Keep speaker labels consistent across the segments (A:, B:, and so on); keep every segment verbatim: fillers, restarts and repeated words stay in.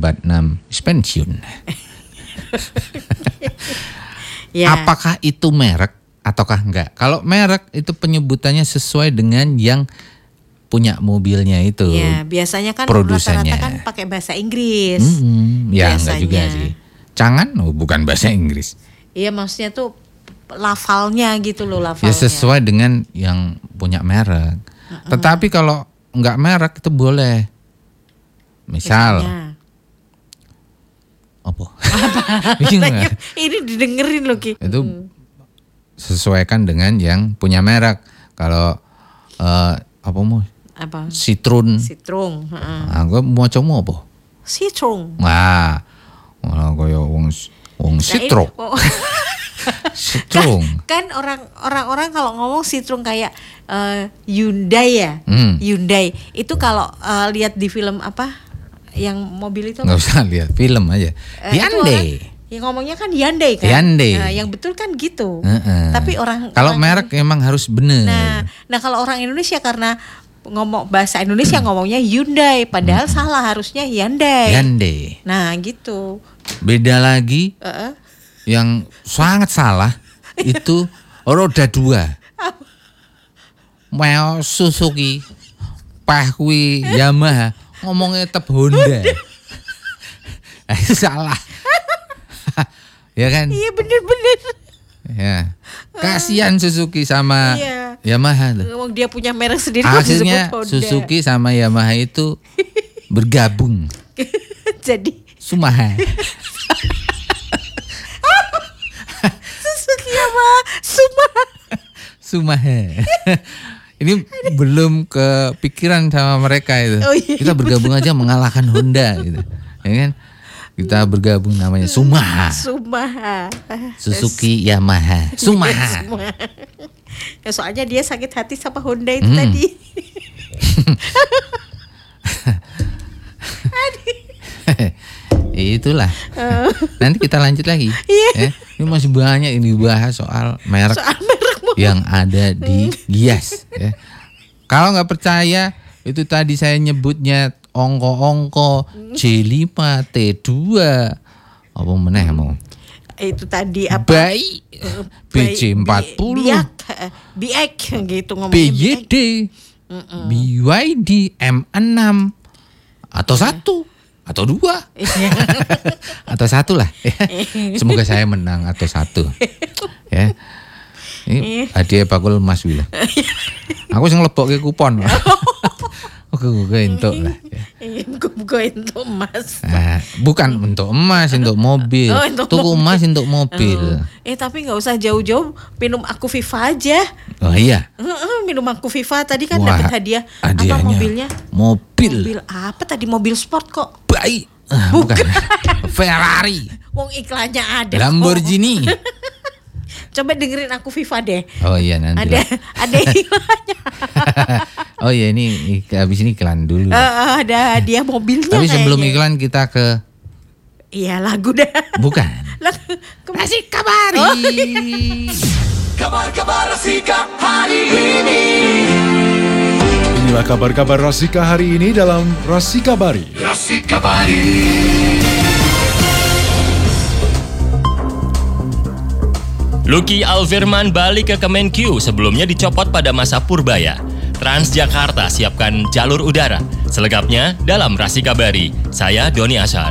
A: abad enam pensiun.
B: Ya.
A: Apakah itu merek ataukah enggak? Kalau merek itu penyebutannya sesuai dengan yang punya mobilnya itu.
B: Ya, biasanya kan
A: produsennya.
B: rata-rata kan pakai bahasa Inggris.
A: Mm-hmm. Ya enggak juga
B: biasanya.
A: sih. Cangan oh, bukan bahasa Inggris.
B: Iya, maksudnya tuh lafalnya gitu loh, lafalnya.
A: Ya sesuai dengan yang punya merek. Uh-uh. Tetapi kalau enggak merek itu boleh. Misal
B: Misalnya.
A: apa?
B: Apa? Ini didengerin loh Ki.
A: Itu
B: hmm.
A: sesuaikan dengan yang punya merek. Kalau uh, apa mau?
B: Apa?
A: Citroen.
B: Citroen. Uh-uh.
A: Ah, gue mau coba apa?
B: Citroen.
A: Wah, wah kayak wong wong Citroen.
B: Nah,
A: Citroen.
B: Kan, kan orang orang-orang kalau ngomong Citroen kayak uh, Hyundai ya.
A: Hmm.
B: Hyundai itu kalau uh, lihat di film apa? Yang mobil itu
A: Nggak usah lihat film aja.
B: Uh,
A: Hyundai.
B: Yang ngomongnya kan Hyundai kan.
A: Hyundai.
B: Nah, yang betul kan gitu.
A: Uh-uh.
B: Tapi orang
A: kalau
B: orang,
A: merek emang harus bener.
B: Nah, nah kalau orang Indonesia karena ngomong bahasa Indonesia ngomongnya Hyundai, padahal hmm. salah, harusnya Hyundai.
A: Hyundai.
B: Nah, gitu.
A: Beda lagi.
B: Uh-uh.
A: Yang sangat salah itu roda dua. Mau Suzuki, Pahwi, Yamaha. Ngomongnya tetap Honda. Itu salah. Ya kan?
B: Iya bener-bener.
A: Ya. Kasihan Suzuki sama
B: iya.
A: Yamaha tuh.
B: Ngomong dia punya merek sendiri.
A: Akhirnya Suzuki sama Yamaha itu bergabung.
B: Jadi
A: Sumaha.
B: Suzuki Yamaha Sumaha.
A: Sumaha. Ini belum kepikiran sama mereka itu.
B: Oh, iya,
A: kita bergabung aja mengalahkan Honda gitu. Ya kan? Kita bergabung namanya Sumaha.
B: Sumaha.
A: Suzuki Yamaha. Sumaha.
B: Ya, soalnya dia sakit hati sama Honda itu
A: hmm.
B: tadi.
A: Itulah. Nanti kita lanjut lagi. Ya. Ini masih banyak ini bahas soal merek.
B: Soal merek
A: yang ada di Gias. Ya. Kalau nggak percaya, itu tadi saya nyebutnya ongko-ongko C lima T dua apa meneh mau?
B: Itu tadi apa?
A: Bayi B J empat puluh,
B: Biak gitu ngomongnya.
A: B Y D, B Y D M enam atau satu atau dua atau satu lah. Semoga saya menang atau satu. Ya. Ini hadiah bakul Mas Wila. Aku sing lebokke kupon. Oke, gue entuk lah.
B: Gue entuk emas.
A: Nah, bukan untuk emas, untuk mobil.
B: Oh, untuk
A: Tuku
B: mobil.
A: emas untuk mobil.
B: Oh. Eh tapi nggak usah jauh-jauh, minum Aku Viva aja.
A: Oh iya.
B: Minum Aku Viva tadi kan
A: Wah,
B: dapat hadiah.
A: hadiahnya
B: Apa mobilnya?
A: Mobil.
B: Mobil apa tadi? Mobil sport kok.
A: Baik. Ah, bukan. Ferrari.
B: Wong iklannya ada.
A: Lamborghini.
B: Coba dengerin Aku Viva deh.
A: Oh iya nanti.
B: Ada ada iklannya.
A: Oh iya ini habis ini iklan dulu.
B: Uh, ada hadiah mobilnya.
A: Tapi sebelum
B: kayaknya.
A: iklan kita ke
B: iya lagu dah.
A: Bukan.
B: Rasika Bari. Oh,
A: iya.
C: Kabar-kabar Rasika hari ini.
D: Inilah kabar-kabar Rasika hari ini dalam Rasika Bari.
C: Rasika Bari.
E: Lucky Alfirman balik ke Kemenkyu, sebelumnya dicopot pada masa Purbaya. Transjakarta siapkan jalur udara. Selengkapnya dalam Rasika Bari. Saya Doni Ashar.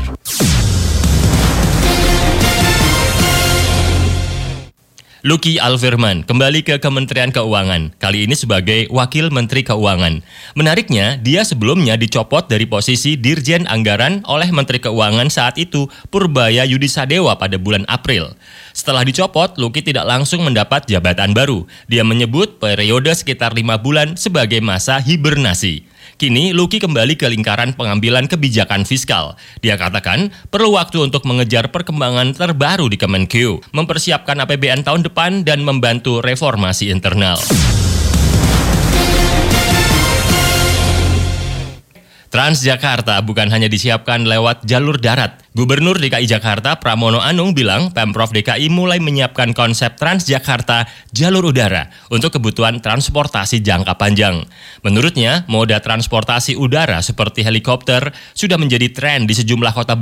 E: Lucky Alfirman kembali ke Kementerian Keuangan, kali ini sebagai Wakil Menteri Keuangan. Menariknya, dia sebelumnya dicopot dari posisi Dirjen Anggaran oleh Menteri Keuangan saat itu, Purbaya Yudisadewa pada bulan April. Setelah dicopot, Lucky tidak langsung mendapat jabatan baru. Dia menyebut periode sekitar lima bulan sebagai masa hibernasi. Kini Lucky kembali ke lingkaran pengambilan kebijakan fiskal. Dia katakan perlu waktu untuk mengejar perkembangan terbaru di Kemenkyu, mempersiapkan A P B N tahun depan dan membantu reformasi internal. Transjakarta bukan hanya disiapkan lewat jalur darat. Gubernur D K I Jakarta Pramono Anung bilang Pemprov D K I mulai menyiapkan konsep Transjakarta jalur udara untuk kebutuhan transportasi jangka panjang. Menurutnya, moda transportasi udara seperti helikopter sudah menjadi tren di sejumlah kota